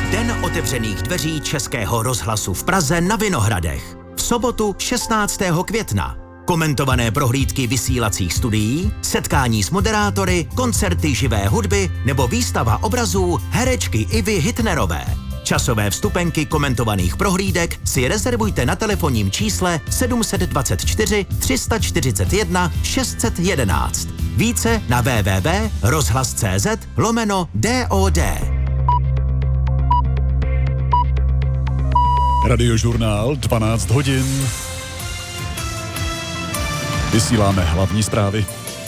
Den otevřených dveří Českého rozhlasu v Praze na Vinohradech. V sobotu 16. května. Komentované prohlídky vysílacích studií, setkání s moderátory, koncerty živé hudby nebo výstava obrazů herečky Ivy Hitnerové. Časové vstupenky komentovaných prohlídek si rezervujte na telefonním čísle 724 341 611. Více na www.rozhlas.cz/DOD. Radiožurnál 12 hodin. Vysíláme hlavní zprávy.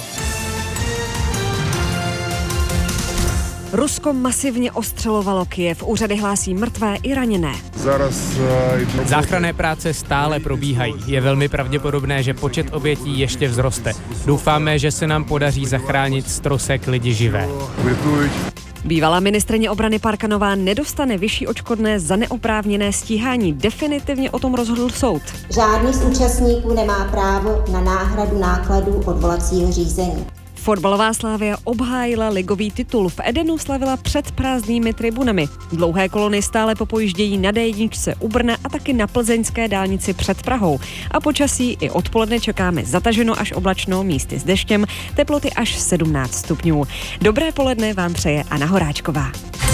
Rusko masivně ostřelovalo Kyjev. Úřady hlásí mrtvé i raněné. Záchranné práce stále probíhají. Je velmi pravděpodobné, že počet obětí ještě vzroste. Doufáme, že se nám podaří zachránit z trosek lidi živé. Bývalá ministryně obrany Parkanová nedostane vyšší odškodné za neoprávněné stíhání. Definitivně o tom rozhodl soud. Žádný z účastníků nemá právo na náhradu nákladů odvolacího řízení. Fotbalová Slavia obhájila ligový titul. V Edenu slavila před prázdnými tribunami. Dlouhé kolony stále popojíždějí na D1 u Brna a taky na plzeňské dálnici před Prahou. A počasí i odpoledne čekáme zataženo až oblačno, místy s deštěm, teploty až 17 stupňů. Dobré poledne vám přeje Anna Horáčková.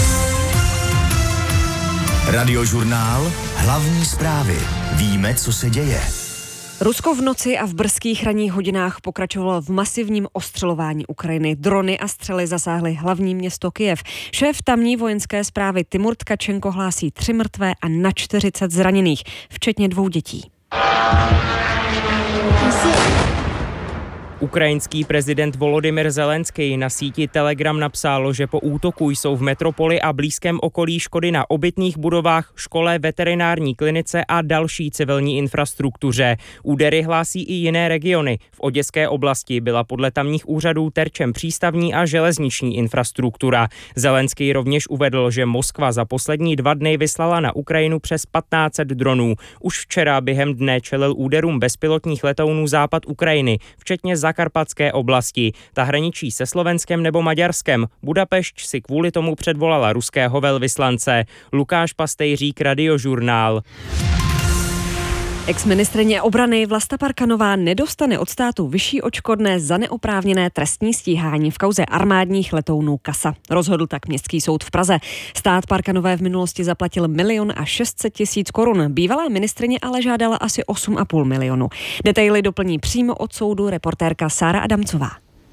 Radiožurnál, hlavní zprávy. Víme, co se děje. Rusko v noci a v brzkých ranních hodinách pokračovalo v masivním ostřelování Ukrajiny. Drony a střely zasáhly hlavní město Kyjev. Šéf tamní vojenské správy Timur Tkačenko hlásí 3 mrtvé a na 40 zraněných, včetně 2 dětí. Ukrajinský prezident Volodymyr Zelenský na síti Telegram napsal, že po útoku jsou v metropoli a blízkém okolí škody na obytných budovách, škole, veterinární klinice a další civilní infrastruktuře. Údery hlásí i jiné regiony. V Oděské oblasti byla podle tamních úřadů terčem přístavní a železniční infrastruktura. Zelenský rovněž uvedl, že Moskva za poslední 2 dny vyslala na Ukrajinu přes 1500 dronů. Už včera během dne čelil úderům bezpilotních letounů západ Ukrajiny, včetně Zakarpatské oblasti. Ta hraničí se Slovenskem nebo Maďarskem. Budapešť si kvůli tomu předvolala ruského velvyslance. Lukáš Pastejřík, Radiožurnál. Exministryně obrany Vlasta Parkanová nedostane od státu vyšší odškodné za neoprávněné trestní stíhání v kauze armádních letounů CASA. Rozhodl tak Městský soud v Praze. Stát Parkanové v minulosti zaplatil 1 600 000 korun. Bývalá ministryně ale žádala asi 8,5 milionu. Detaily doplní přímo od soudu reportérka Sára Adamcová.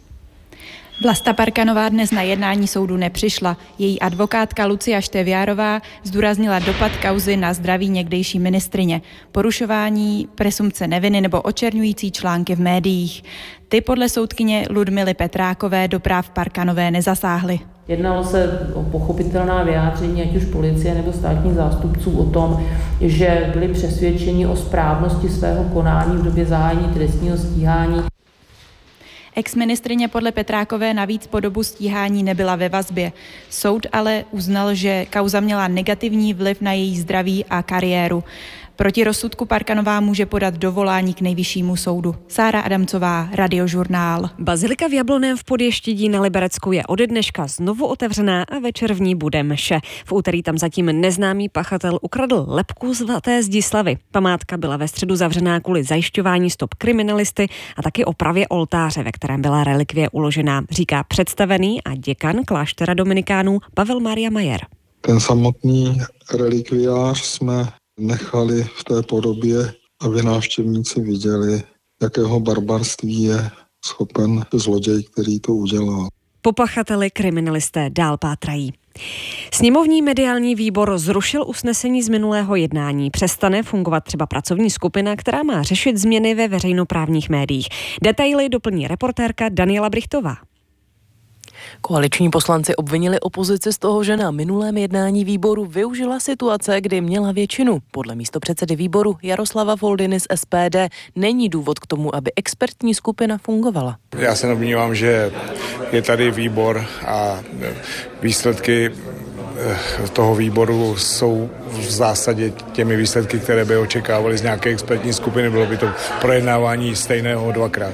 Vlasta Parkanová dnes na jednání soudu nepřišla. Její advokátka Lucia Števiárová zdůraznila dopad kauzy na zdraví někdejší ministryně, porušování presumpce neviny nebo očerňující články v médiích. Ty podle soudkyně Ludmily Petrákové do práv Parkanové nezasáhly. Jednalo se o pochopitelná vyjádření ať už policie nebo státních zástupců o tom, že byli přesvědčeni o správnosti svého konání v době zahájení trestního stíhání. Exministryně podle Petrákové navíc po dobu stíhání nebyla ve vazbě. Soud ale uznal, že kauza měla negativní vliv na její zdraví a kariéru. Proti rozsudku Parkanová může podat dovolání k nejvyššímu soudu. Sára Adamcová, Radiožurnál. Bazilika v Jablonném v Podještědí na Liberecku je ode dneška znovu otevřená a večer v ní bude mše. V úterý tam zatím neznámý pachatel ukradl lebku svaté Zdislavy. Památka byla ve středu zavřená kvůli zajišťování stop kriminalisty a taky opravě oltáře, ve kterém byla relikvie uložená, říká představený a děkan kláštera dominikánů Pavel Maria Majer. Ten samotný relikviář jsme nechali v té podobě, aby návštěvníci viděli, jakého barbarství je schopen zloděj, který to udělal. Po pachateli kriminalisté dál pátrají. Sněmovní mediální výbor zrušil usnesení z minulého jednání. Přestane fungovat třeba pracovní skupina, která má řešit změny ve veřejnoprávních médiích. Detaily doplní reportérka Daniela Brichtová. Koaliční poslanci obvinili opozici z toho, že na minulém jednání výboru využila situace, kdy měla většinu. Podle místopředsedy výboru Jaroslava Foldyny z SPD není důvod k tomu, aby expertní skupina fungovala. Já se domnívám, že je tady výbor a výsledky toho výboru jsou v zásadě těmi výsledky, které by očekávali z nějaké expertní skupiny. Bylo by to projednávání stejného 2krát.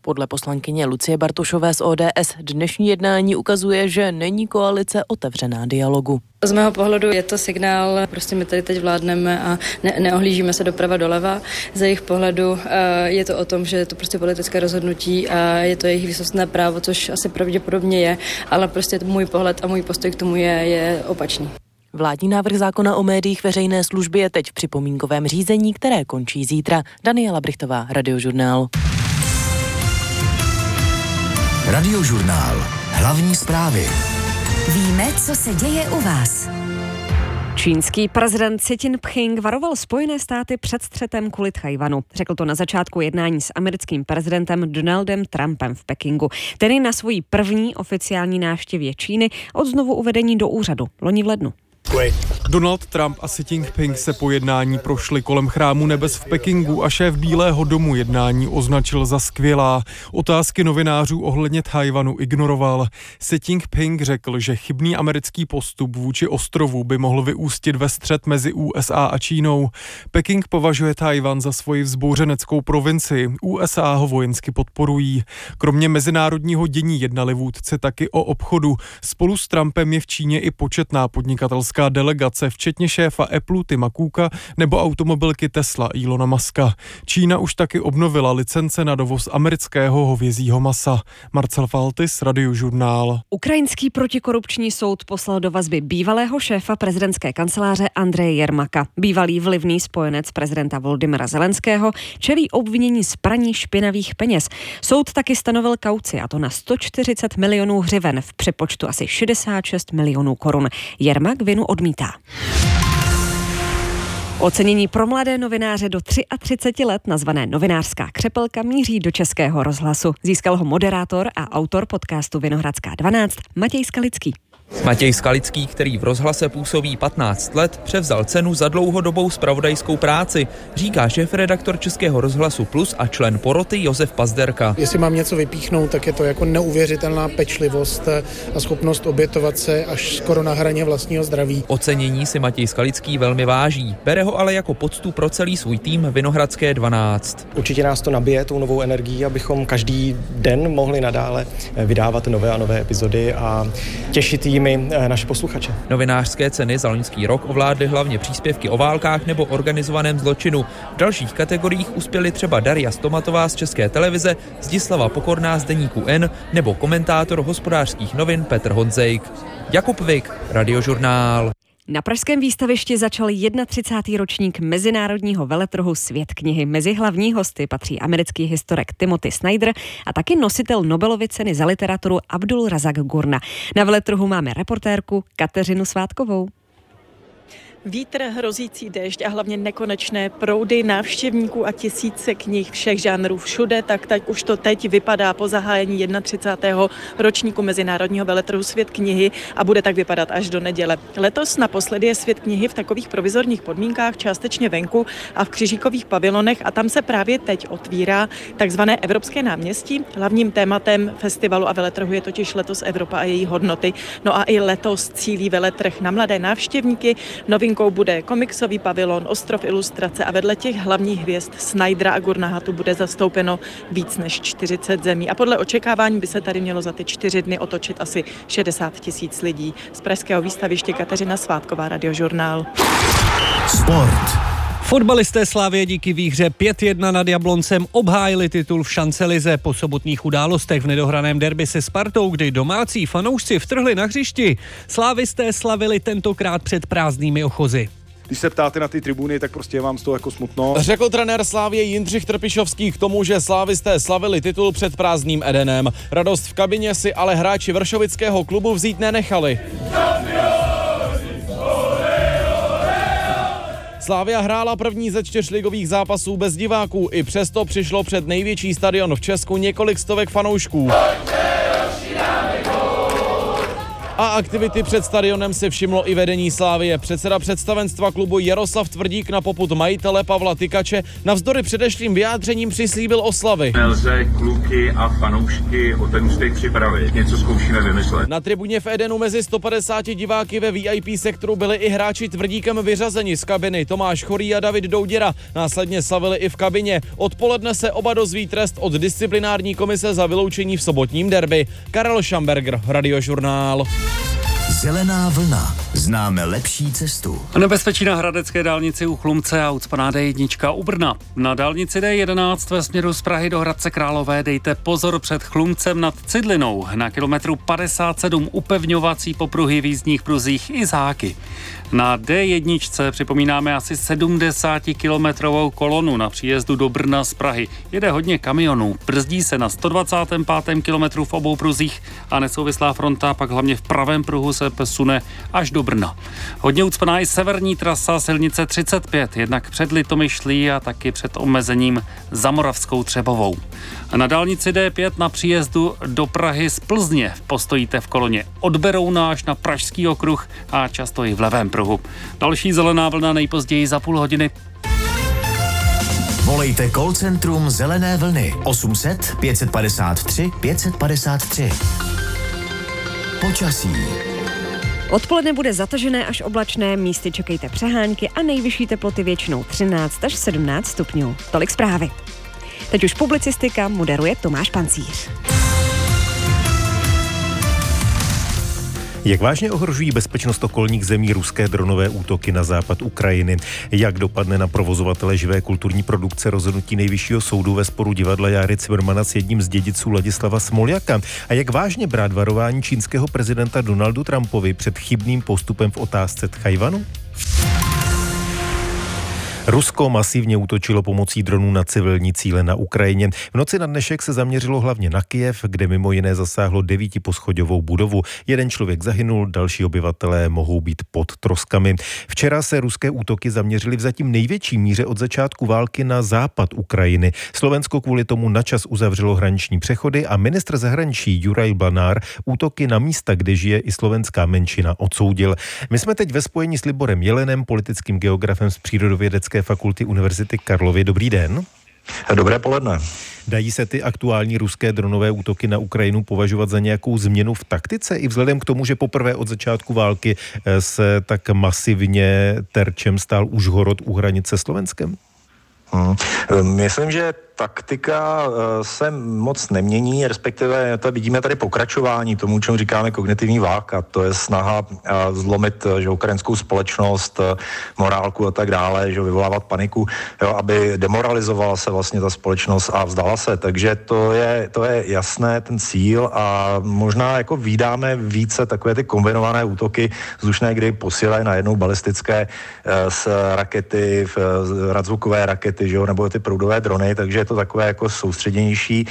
Podle poslankyně Lucie Bartošové z ODS dnešní jednání ukazuje, že není koalice otevřená dialogu. Z mého pohledu je to signál, prostě my tady teď vládneme a neohlížíme se doprava doleva. Z jejich pohledu je to o tom, že je to prostě politické rozhodnutí a je to jejich výsostné právo, což asi pravděpodobně je, ale prostě můj pohled a můj postoj k tomu je opačný. Vládní návrh zákona o médiích veřejné služby je teď v připomínkovém řízení, které končí zítra. Daniela Brichtová, Radiožurnál. Radiožurnál. Hlavní zprávy. Víme, co se děje u vás. Čínský prezident Xi Jinping varoval Spojené státy před střetem kvůli Tchaj-wanu. Řekl to na začátku jednání s americkým prezidentem Donaldem Trumpem v Pekingu, tedy na svojí první oficiální návštěvě Číny od znovu uvedení do úřadu loni v lednu. Donald Trump a Xi Jinping se po jednání prošli kolem Chrámu nebes v Pekingu a šéf Bílého domu jednání označil za skvělá. Otázky novinářů ohledně Tchaj-wanu ignoroval. Xi Jinping řekl, že chybný americký postup vůči ostrovu by mohl vyústit ve střet mezi USA a Čínou. Peking považuje Tchaj-wan za svoji vzbouřeneckou provincii. USA ho vojensky podporují. Kromě mezinárodního dění jednali vůdci taky o obchodu. Spolu s Trumpem je v Číně i početná podnikatelská delegace, včetně šéfa Apple Tima Cooka nebo automobilky Tesla Elona Muska. Čína už taky obnovila licence na dovoz amerického hovězího masa. Marcel Faltis, Radiožurnál. Ukrajinský protikorupční soud poslal do vazby bývalého šéfa prezidentské kanceláře Andreje Jermaka. Bývalý vlivný spojenec prezidenta Volodymyra Zelenského čelí obvinění z praní špinavých peněz. Soud taky stanovil kauci, a to na 140 milionů hřiven, v přepočtu asi 66 milionů korun. Jermak vinu odmítá. Ocenění pro mladé novináře do 33 let, nazvané Novinářská křepelka, míří do Českého rozhlasu. Získal ho moderátor a autor podcastu Vinohradská 12 Matěj Skalický. Matěj Skalický, který v rozhlase působí 15 let, převzal cenu za dlouhodobou zpravodajskou práci, říká šéfredaktor Českého rozhlasu Plus a člen poroty Josef Pazderka. Jestli mám něco vypíchnout, tak je to jako neuvěřitelná pečlivost a schopnost obětovat se až skoro na hraně vlastního zdraví. Ocenění si Matěj Skalický velmi váží, bere ho ale jako poctu pro celý svůj tým Vinohradské 12. Určitě nás to nabije tou novou energií, abychom každý den mohli nadále vydávat nové a nové epizody a těšit jimi naše posluchače. Novinářské ceny za loňský rok ovládly hlavně příspěvky o válkách nebo organizovaném zločinu. V dalších kategoriích uspěly třeba Daria Stomatová z České televize, Zdislava Pokorná z deníku N nebo komentátor hospodářských novin Petr Honzejk. Jakub Vik, Radiožurnál. Na pražském výstavišti začal 31. ročník mezinárodního veletrhu Svět knihy. Mezi hlavní hosty patří americký historik Timothy Snyder a taky nositel Nobelovy ceny za literaturu Abdul Razak Gurna. Na veletrhu máme reportérku Kateřinu Svátkovou. Vítr, hrozící déšť a hlavně nekonečné proudy návštěvníků a tisíce knih všech žánrů všude, tak už to teď vypadá po zahájení 31. ročníku mezinárodního veletrhu Svět knihy a bude tak vypadat až do neděle. Letos naposledy je Svět knihy v takových provizorních podmínkách, částečně venku a v křižíkových pavilonech a tam se právě teď otvírá takzvané Evropské náměstí. Hlavním tématem festivalu a veletrhu je totiž letos Evropa a její hodnoty. No a i letos cílí veletrh na mladé návštěvníky. Novinkou bude komiksový pavilon, ostrov ilustrace a vedle těch hlavních hvězd Snydera a Gurnaha tu bude zastoupeno víc než 40 zemí. A podle očekávání by se tady mělo za ty 4 dny otočit asi 60 000 lidí. Z pražského výstaviště Kateřina Svátková, Radiožurnál. Sport. Fotbalisté Slavie díky výhře 5-1 nad Jabloncem obhájili titul v šancelize. Po sobotních událostech v nedohraném derby se Spartou, kdy domácí fanoušci vtrhli na hřišti, slávisté slavili tentokrát před prázdnými ochozy. Když se ptáte na ty tribuny, tak prostě je vám z toho jako smutno. Řekl trenér Slavie Jindřich Trpišovský k tomu, že slávisté slavili titul před prázdným Edenem. Radost v kabině si ale hráči vršovického klubu vzít nenechali. Slavia hrála první ze 4 ligových zápasů bez diváků, i přesto přišlo před největší stadion v Česku několik stovek fanoušků. A aktivity před stadionem si všimlo i vedení Slavie. Předseda představenstva klubu Jaroslav Tvrdík na popud majitele Pavla Tykače navzdory předešlým vyjádřením přislíbil oslavy. Nelze kluky a fanoušky o ten úspěch připravit. Něco zkoušíme vymyslet. Na tribuně v Edenu mezi 150 diváky ve VIP sektoru byli i hráči Tvrdíkem vyřazeni z kabiny. Tomáš Chorý a David Douděra následně slavili i v kabině. Odpoledne se oba dozví trest od disciplinární komise za vyloučení v sobotním derby. Karel Schamberger, Radiožurnál. Zelená vlna. Známe lepší cestu. Nebezpečí na hradecké dálnici u Chlumce a ucpaná D1 u Brna. Na dálnici D11 ve směru z Prahy do Hradce Králové dejte pozor před Chlumcem nad Cidlinou. Na kilometru 57 upevňovací popruhy v jízdních pruzích i záky. Na D1 připomínáme asi 70-kilometrovou kolonu na příjezdu do Brna z Prahy. Jede hodně kamionů, brzdí se na 125. kilometru v obou pruzích a nesouvislá fronta pak hlavně v pravém pruhu se sune až do Brna. Hodně ucpaná i severní trasa silnice 35, jednak před Litomyšlí a taky před omezením za Moravskou Třebovou. Na dálnici D5 na příjezdu do Prahy z Plzně postojíte v koloně od Berouna až na Pražský okruh a často i v levém pruhu. Další zelená vlna nejpozději za půl hodiny. Volejte call centrum Zelené vlny 800 553 553. Počasí. Odpoledne bude zatažené až oblačné, místy čekejte přehánky a nejvyšší teploty většinou 13 až 17 stupňů. Tolik zprávy. Teď už publicistika moderuje Tomáš Pancíř. Jak vážně ohrožují bezpečnost okolních zemí ruské dronové útoky na západ Ukrajiny? Jak dopadne na provozovatele živé kulturní produkce rozhodnutí Nejvyššího soudu ve sporu divadla Járy Cimrmana s jedním z dědiců Ladislava Smoljaka? A jak vážně brát varování čínského prezidenta Donaldu Trumpovi před chybným postupem v otázce Tchajwanu? Rusko masivně útočilo pomocí dronů na civilní cíle na Ukrajině. V noci na dnešek se zaměřilo hlavně na Kyjev, kde mimo jiné zasáhlo 9poschodovou budovu. Jeden člověk zahynul, další obyvatelé mohou být pod troskami. Včera se ruské útoky zaměřily v zatím největší míře od začátku války na západ Ukrajiny. Slovensko kvůli tomu načas uzavřelo hraniční přechody a ministr zahraničí Juraj Blanár útoky na místa, kde žije i slovenská menšina, odsoudil. My jsme teď ve spojení s Liborem Jelenem, politickým geografem z Přírodovědecké fakulty Univerzity Karlovy. Dobrý den. Dobré poledne. Dají se ty aktuální ruské dronové útoky na Ukrajinu považovat za nějakou změnu v taktice i vzhledem k tomu, že poprvé od začátku války se tak masivně terčem stál Užhorod u hranice s Slovenskem? Myslím, že taktika se moc nemění, respektive to vidíme tady pokračování tomu, čemu říkáme kognitivní válka. To je snaha zlomit ukrajinskou společnost, morálku a tak dále, vyvolávat paniku, aby demoralizovala se vlastně ta společnost a vzdala se. Takže to je jasné, ten cíl, a možná jako vídáme více takové ty kombinované útoky vzdušné, kdy posílají najednou balistické rakety, radzvukové rakety, nebo ty proudové drony, takže je to takové jako soustředěnější.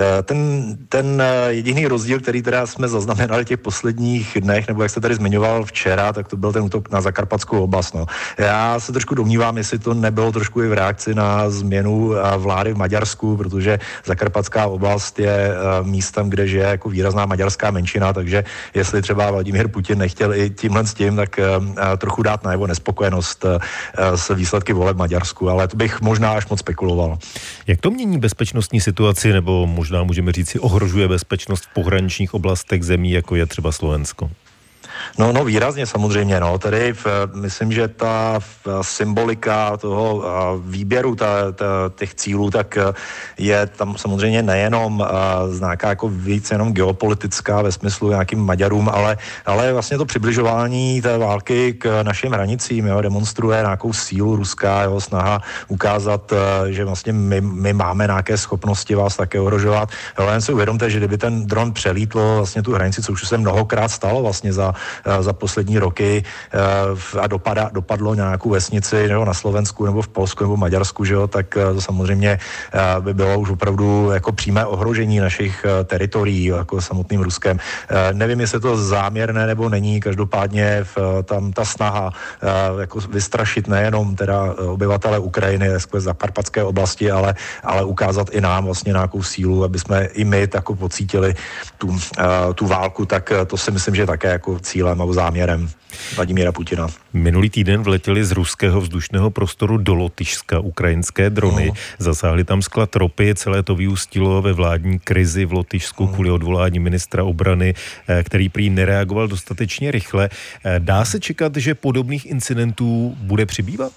Ten jediný rozdíl, který teda jsme zaznamenali těch posledních dnech, nebo jak jste tady zmiňoval včera, tak to byl ten útok na Zakarpatskou oblast. No. Já se trošku domnívám, jestli to nebylo trošku i v reakci na změnu vlády v Maďarsku, protože Zakarpatská oblast je místem, kde žije jako výrazná maďarská menšina, takže jestli třeba Vladimír Putin nechtěl i tímhle s tím, tak trochu dát najevo nespokojenost s výsledky voleb v Maďarsku, ale to bych možná až moc spekuloval. Jak to mění bezpečnostní situaci, nebo možná můžeme říct si ohrožuje bezpečnost v pohraničních oblastech zemí, jako je třeba Slovensko? No výrazně samozřejmě, Tady myslím, že ta symbolika toho výběru těch cílů, tak je tam samozřejmě nejenom nějaká jako víc jenom geopolitická ve smyslu nějakým Maďarům, ale vlastně to přibližování té války k našim hranicím, demonstruje nějakou sílu ruská, snaha ukázat, že vlastně my máme nějaké schopnosti vás také ohrožovat. Jen si uvědomte, že kdyby ten dron přelítl vlastně tu hranici, co už se mnohokrát stalo vlastně za za poslední roky a dopadlo nějakou vesnici nebo na Slovensku nebo v Polsku nebo v Maďarsku, že jo, tak to samozřejmě by bylo už opravdu jako přímé ohrožení našich teritorií jako samotným Ruskem. Nevím, jestli to záměrné nebo není, každopádně tam ta snaha jako vystrašit nejenom teda obyvatele Ukrajiny, z zakarpatské oblasti, ale ukázat i nám vlastně nějakou sílu, aby jsme i my jako pocítili tu válku, tak to si myslím, že je také jako cílem a záměrem Vladimíra Putina. Minulý týden vletěli z ruského vzdušného prostoru do Lotyšska ukrajinské drony. Zasáhli tam sklad ropy, celé to vyústilo ve vládní krizi v Lotyšsku kvůli odvolání ministra obrany, který prý nereagoval dostatečně rychle. Dá se čekat, že podobných incidentů bude přibývat?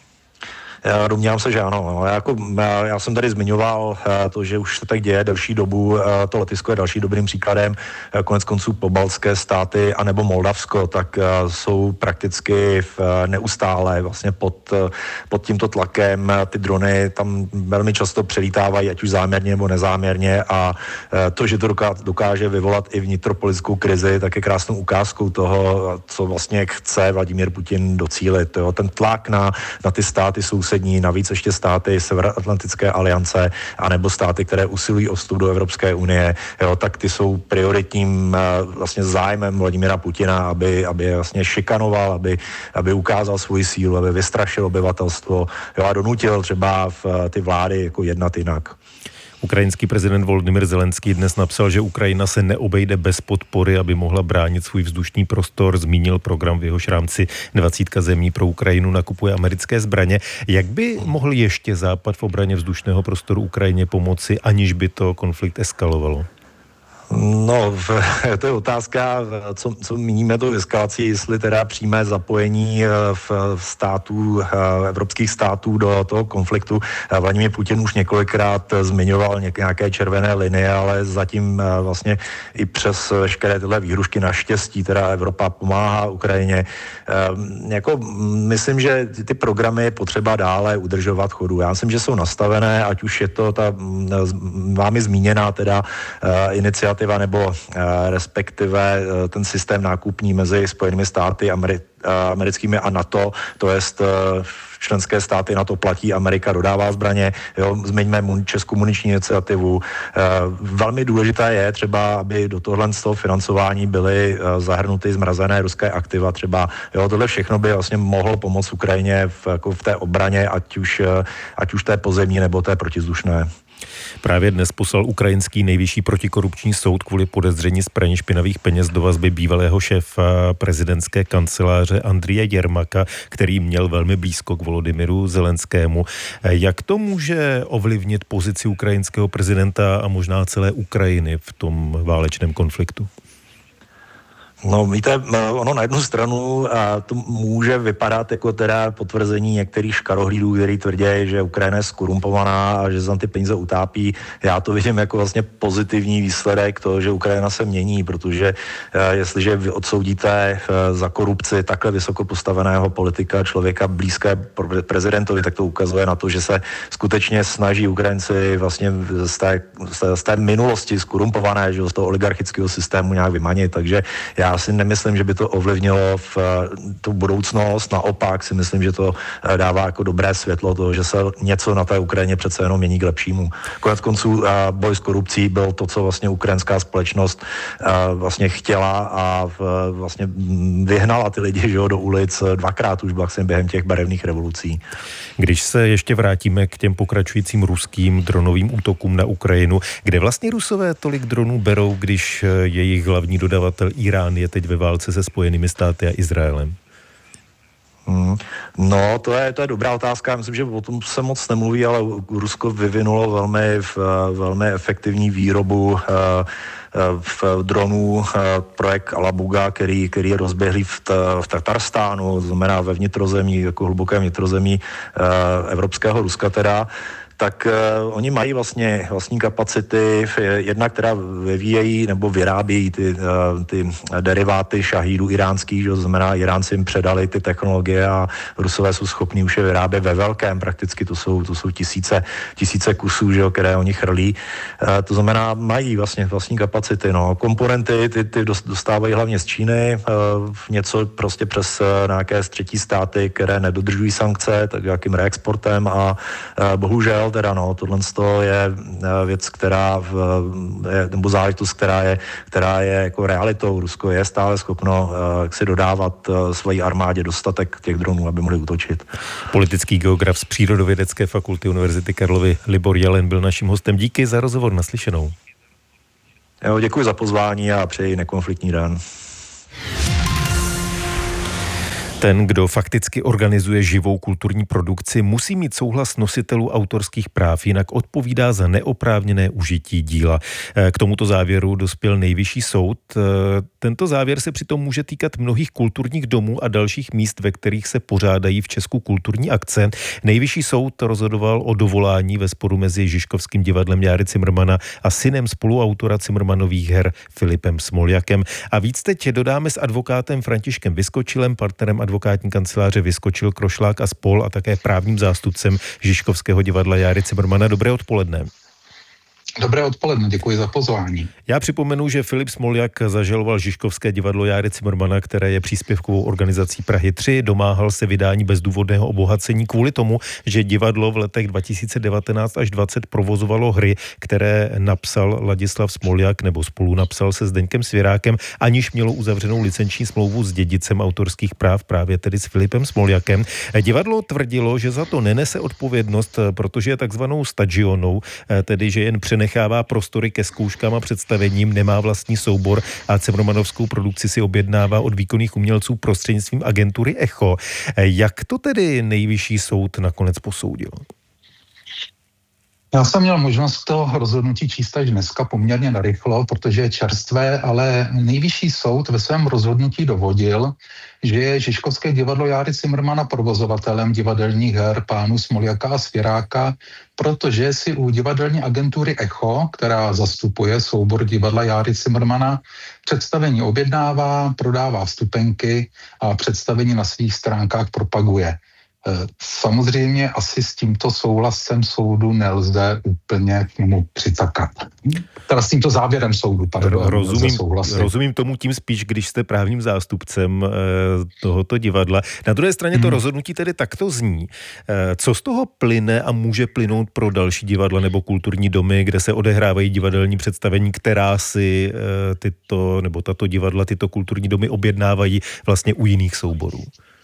Já domnívám se, že ano. Já jsem tady zmiňoval to, že už se tak děje delší dobu. To Lotyšsko je další dobrým příkladem. Konec konců pobaltské státy anebo Moldavsko, tak jsou prakticky neustále vlastně pod tímto tlakem. Ty drony tam velmi často přelítávají, ať už záměrně nebo nezáměrně, a to, že to dokáže vyvolat i vnitropolitickou krizi, tak je krásnou ukázkou toho, co vlastně chce Vladimír Putin docílit. Jo. Ten tlak na ty státy sousední, navíc ještě státy Severoatlantické aliance, anebo státy, které usilují o vstup do Evropské unie, jo, tak ty jsou prioritním vlastně zájmem Vladimíra Putina, aby je vlastně šikanoval, aby ukázal svoji sílu, aby vystrašil obyvatelstvo, jo, a donutil třeba ty vlády jako jednat jinak. Ukrajinský prezident Volodymyr Zelenský dnes napsal, že Ukrajina se neobejde bez podpory, aby mohla bránit svůj vzdušný prostor. Zmínil program, v jehož rámci 20 zemí pro Ukrajinu nakupuje americké zbraně. Jak by mohl ještě Západ v obraně vzdušného prostoru Ukrajině pomoci, aniž by to konflikt eskalovalo? No, to je otázka, co míníme tou eskalací, jestli teda přímé zapojení států, evropských států do toho konfliktu. Vladimír Putin už několikrát zmiňoval nějaké červené linie, ale zatím vlastně i přes veškeré tyhle výhrušky naštěstí teda Evropa pomáhá Ukrajině. Myslím, že ty programy je potřeba dále udržovat chodu. Já myslím, že jsou nastavené, ať už je to ta vámi zmíněná teda iniciativa nebo respektive ten systém nákupní mezi Spojenými státy americkými a NATO, to jest členské státy NATO platí, Amerika dodává zbraně, jo, zmiňme českou muniční iniciativu. Velmi důležité je třeba, aby do tohle z toho financování byly zahrnuty zmrazené ruské aktiva třeba. Jo, tohle všechno by vlastně mohlo pomoct Ukrajině v té obraně, ať už té pozemní nebo té protizdušné. Právě dnes poslal ukrajinský nejvyšší protikorupční soud kvůli podezření z praní špinavých peněz do vazby bývalého šéfa prezidentské kanceláře Andrije Jermaka, který měl velmi blízko k Volodymyru Zelenskému. Jak to může ovlivnit pozici ukrajinského prezidenta a možná celé Ukrajiny v tom válečném konfliktu? No víte, ono na jednu stranu to může vypadat jako teda potvrzení některých škarohlídů, který tvrdí, že Ukrajina je skorumpovaná a že za ty peníze utápí. Já to vidím jako vlastně pozitivní výsledek toho, že Ukrajina se mění, protože jestliže vy odsoudíte za korupci takhle vysoko postaveného politika, člověka blízké prezidentovi, tak to ukazuje na to, že se skutečně snaží Ukrajinci vlastně z té minulosti skorumpované, že z toho oligarchického systému nějak vymanit, takže já si nemyslím, že by to ovlivnilo v tu budoucnost, naopak si myslím, že to dává jako dobré světlo toho, že se něco na té Ukrajině přece jenom mění k lepšímu. Konec konců boj s korupcí byl to, co vlastně ukrajinská společnost vlastně chtěla a vlastně vyhnala ty lidi, že jo, do ulic dvakrát už vlastně během těch barevných revolucí. Když se ještě vrátíme k těm pokračujícím ruským dronovým útokům na Ukrajinu, kde vlastně Rusové tolik dronů berou, když jejich hlavní dodavatel Irán je teď ve válce se Spojenými státy a Izraelem? No, to je dobrá otázka. Myslím, že o tom se moc nemluví, ale Rusko vyvinulo velmi efektivní výrobu v dronů, projekt Alabuga, který je rozběhlý v Tatarstánu, to znamená ve vnitrozemí, jako hluboké vnitrozemí evropského Ruska teda. tak oni mají vlastně vlastní kapacity, jedna, která vyvíjejí nebo vyrábějí ty deriváty šahídů iránských, to znamená, Iránci jim předali ty technologie a Rusové jsou schopní už je vyrábět ve velkém, prakticky to jsou tisíce kusů, že jo, které oni chrlí. To znamená, mají vlastně vlastní kapacity. No. Komponenty ty dostávají hlavně z Číny, něco prostě přes nějaké třetí státy, které nedodržují sankce, tak jakým reexportem a bohužel teda tohle je věc, nebo záležitost, která je jako realitou. Rusko je stále schopno si dodávat své armádě dostatek těch dronů, aby mohli útočit. Politický geograf z Přírodovědecké fakulty Univerzity Karlovy Libor Jelen byl naším hostem. Díky za rozhovor, naslyšenou. Jo, děkuji za pozvání a přeji nekonfliktní den. Ten, kdo fakticky organizuje živou kulturní produkci, musí mít souhlas nositelů autorských práv, jinak odpovídá za neoprávněné užití díla. K tomuto závěru dospěl Nejvyšší soud. Tento závěr se přitom může týkat mnohých kulturních domů a dalších míst, ve kterých se pořádají v Česku kulturní akce. Nejvyšší soud rozhodoval o dovolání ve sporu mezi Žižkovským divadlem Járy Cimrmana a synem spoluautora Cimrmanových her Filipem Smoljakem. A víc teď dodáme s advokátem Františkem Vyskočilem, partnerem advokátní kanceláře Vyskočil, Krošlák a spol a také právním zástupcem Žižkovského divadla Járy Cimrmana. Dobré odpoledne. Dobré odpoledne, děkuji za pozvání. Já připomenu, že Filip Smoljak zažaloval Žižkovské divadlo Járy Cimrmana, které je příspěvkovou organizací Prahy 3. Domáhal se vydání bezdůvodného obohacení kvůli tomu, že divadlo v letech 2019 až 2020 provozovalo hry, které napsal Ladislav Smoljak nebo spolu napsal se Zdeňkem Svěrákem, aniž mělo uzavřenou licenční smlouvu s dědicem autorských práv, právě tedy s Filipem Smoljakem. Divadlo tvrdilo, že za to nenese odpovědnost, protože je takzvanou stagionou, tedy že jen nechává prostory ke zkouškám a představením, nemá vlastní soubor a cimrmanovskou produkci si objednává od výkonných umělců prostřednictvím agentury Echo. Jak to tedy Nejvyšší soud nakonec posoudil? Já jsem měl možnost to rozhodnutí číst až dneska poměrně narychlo, protože je čerstvé, ale Nejvyšší soud ve svém rozhodnutí dovodil, že je Žižkovské divadlo Járy Cimrmana provozovatelem divadelních her pánů Smoljaka a Svěráka, protože si u divadelní agentury Echo, která zastupuje soubor divadla Járy Cimrmana, představení objednává, prodává vstupenky a představení na svých stránkách propaguje. Samozřejmě asi s tímto souhlasem soudu nelze úplně k němu přitakat. Teda s tímto závěrem soudu, Rozumím tomu tím spíš, když jste právním zástupcem tohoto divadla. Na druhé straně to rozhodnutí tedy takto zní. Co z toho plyne a může plynout pro další divadla nebo kulturní domy, kde se odehrávají divadelní představení, která si tato divadla, tyto kulturní domy objednávají vlastně u jiných souborů?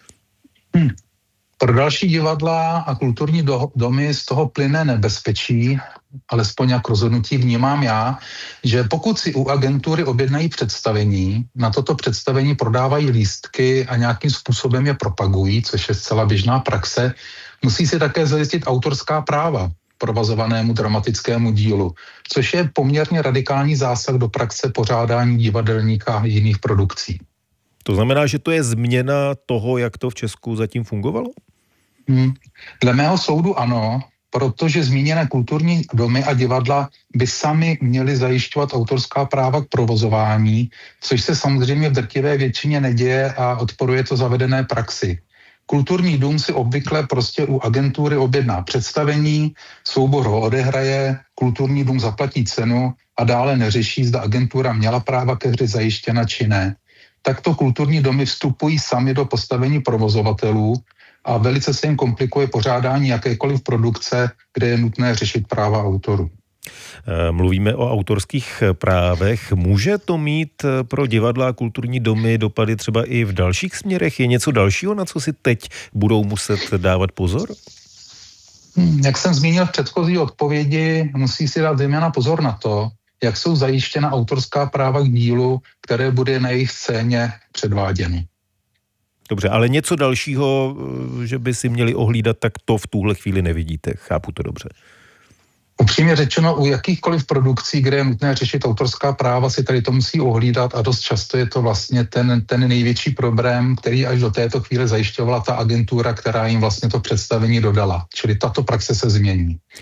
Pro další divadla a kulturní domy z toho plyne nebezpečí, alespoň jak rozhodnutí vnímám já, že pokud si u agentury objednají představení, na toto představení prodávají lístky a nějakým způsobem je propagují, což je zcela běžná praxe, musí si také zajistit autorská práva provozovanému dramatickému dílu, což je poměrně radikální zásah do praxe pořádání divadelních a jiných produkcí. To znamená, že to je změna toho, jak to v Česku zatím fungovalo? Dle mého soudu ano, protože zmíněné kulturní domy a divadla by sami měly zajišťovat autorská práva k provozování, což se samozřejmě v drtivé většině neděje a odporuje to zavedené praxi. Kulturní dům si obvykle prostě u agentury objedná představení, soubor ho odehraje, kulturní dům zaplatí cenu a dále neřeší, zda agentura měla práva ke hře zajištěna či ne. Takto kulturní domy vstupují sami do postavení provozovatelů a velice se jim komplikuje pořádání jakékoliv produkce, kde je nutné řešit práva autorů. Mluvíme o autorských právech. Může to mít pro divadla a kulturní domy dopady třeba i v dalších směrech? Je něco dalšího, na co si teď budou muset dávat pozor? Jak jsem zmínil v předchozí odpovědi, musí si dát zejména pozor na to, jak jsou zajištěna autorská práva k dílu, které bude na jejich scéně předváděno. Dobře, ale něco dalšího, že by si měli ohlídat, tak to v tuhle chvíli nevidíte. Chápu to dobře. Upřímně řečeno, u jakýchkoliv produkcí, kde je nutné řešit autorská práva, si tady to musí ohlídat a dost často je to vlastně ten největší problém, který až do této chvíle zajišťovala ta agentura, která jim vlastně to představení dodala. Čili tato praxe se změní.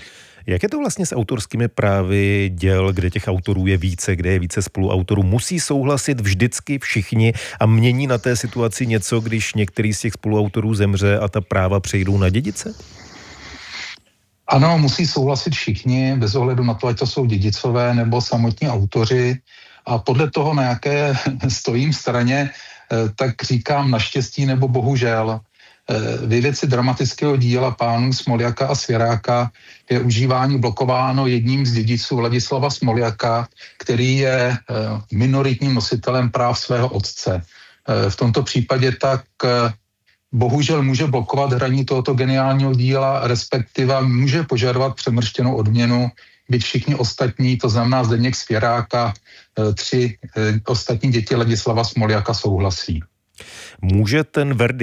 Jak je to vlastně s autorskými právy děl, kde těch autorů je více, kde je více spoluautorů? Musí souhlasit vždycky všichni a mění na té situaci něco, když některý z těch spoluautorů zemře a ta práva přejdou na dědice? Ano, musí souhlasit všichni, bez ohledu na to, ať to jsou dědicové nebo samotní autoři. A podle toho, na jaké stojím straně, tak říkám naštěstí nebo bohužel. Ve věci dramatického díla pánů Smoljaka a Svěráka je užívání blokováno jedním z dědiců Ladislava Smoljaka, který je minoritním nositelem práv svého otce. V tomto případě tak bohužel může blokovat hraní tohoto geniálního díla, respektive může požadovat přemrštěnou odměnu, byť všichni ostatní, to znamená Zdeněk Svěráka, 3 ostatní děti Ladislava Smoljaka souhlasí. Může ten verdikt